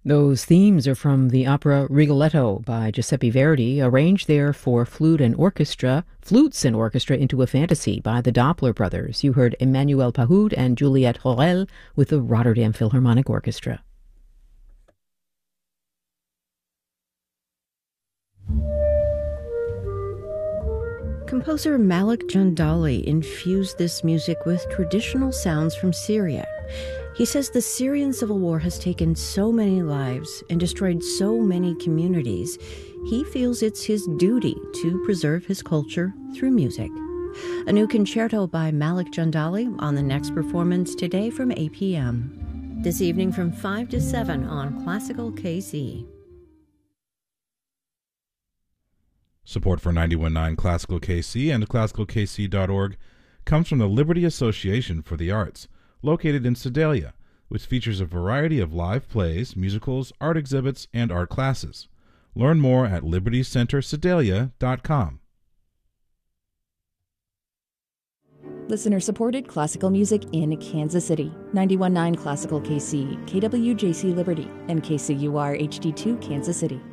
Those themes are from the opera Rigoletto by Giuseppe Verdi, arranged there for flutes and orchestra into a fantasy by the Doppler brothers. You heard Emmanuel Pahud and Juliette Horel with the Rotterdam Philharmonic Orchestra. Composer Malik Jandali infused this music with traditional sounds from Syria. He says the Syrian civil war has taken so many lives and destroyed so many communities. He feels it's his duty to preserve his culture through music. A new concerto by Malik Jandali on the next performance today from 8 p.m. This evening from 5 to 7 on Classical KC. Support for 91.9 Classical KC and ClassicalKC.org comes from the Liberty Association for the Arts, located in Sedalia, which features a variety of live plays, musicals, art exhibits, and art classes. Learn more at libertycentersedalia.com. Listener-supported classical music in Kansas City. 91.9 Classical KC, KWJC Liberty, and KCUR HD2 Kansas City.